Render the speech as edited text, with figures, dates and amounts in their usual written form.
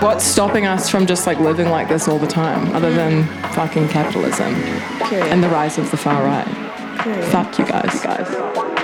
What's stopping us from just like living like this all the time, other than fucking capitalism Period. and the rise of the far right? Period. Fuck you guys.